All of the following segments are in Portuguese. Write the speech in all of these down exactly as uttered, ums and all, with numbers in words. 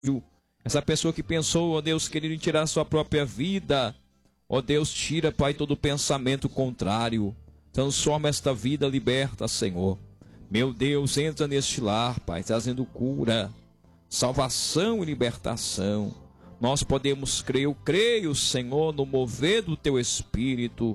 essa pessoa que pensou, ó Deus querido, em tirar a sua própria vida, ó Deus, tira, Pai, todo pensamento contrário, transforma esta vida, liberta, Senhor. Meu Deus, entra neste lar, Pai, trazendo cura, salvação e libertação. Nós podemos crer, eu creio, Senhor, no mover do Teu Espírito.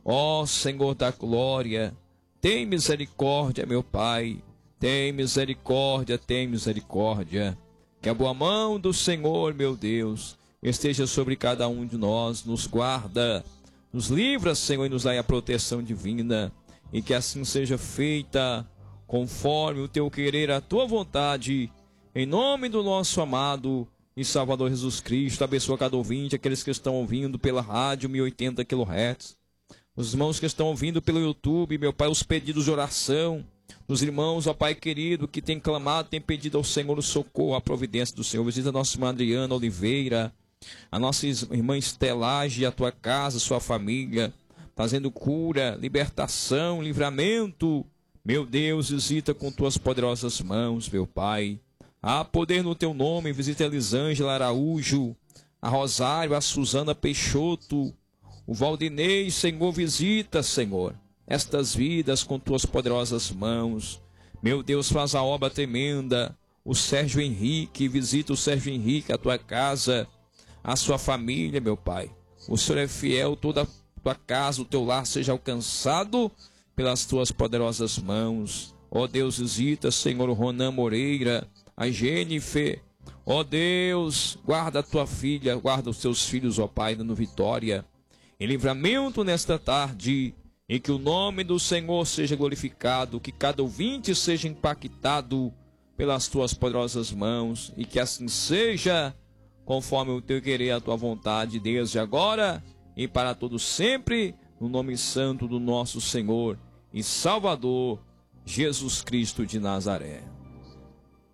Ó Senhor da glória, tem misericórdia, meu Pai, tem misericórdia, tem misericórdia. Que a boa mão do Senhor, meu Deus, esteja sobre cada um de nós, nos guarda, nos livra, Senhor, e nos dá a proteção divina, e que assim seja feita, conforme o Teu querer, a Tua vontade, em nome do nosso amado e Salvador Jesus Cristo. Abençoa cada ouvinte, aqueles que estão ouvindo pela rádio mil e oitenta quilohertz, os irmãos que estão ouvindo pelo YouTube, meu Pai, os pedidos de oração, os irmãos, ó Pai querido, que tem clamado, tem pedido ao Senhor o socorro, a providência do Senhor. Visita a nossa irmã Adriana Oliveira, a nossa irmã Estelage, a tua casa, a sua família, trazendo cura, libertação, livramento. Meu Deus, visita com tuas poderosas mãos, meu Pai. Há poder no teu nome, visita a Elisângela Araújo, a Rosário, a Suzana Peixoto, o Valdinei, Senhor, visita, Senhor, estas vidas com tuas poderosas mãos. Meu Deus, faz a obra tremenda. O Sérgio Henrique, visita o Sérgio Henrique, a tua casa, a sua família, meu Pai. O Senhor é fiel, toda a tua casa, o teu lar seja alcançado pelas tuas poderosas mãos. Ó Deus, visita, Senhor, o Ronan Moreira, a Jennifer. Ó Deus, guarda a tua filha, guarda os teus filhos, ó Pai, dando vitória, em livramento nesta tarde, e que o nome do Senhor seja glorificado, que cada ouvinte seja impactado pelas tuas poderosas mãos, e que assim seja, conforme o teu querer, a tua vontade, desde agora e para todos sempre, no nome santo do nosso Senhor e Salvador, Jesus Cristo de Nazaré.